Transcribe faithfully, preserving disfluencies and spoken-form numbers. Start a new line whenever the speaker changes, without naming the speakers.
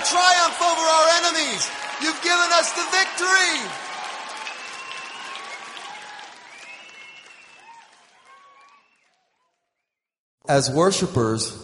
triumph over our enemies. You've given us the victory. As worshipers,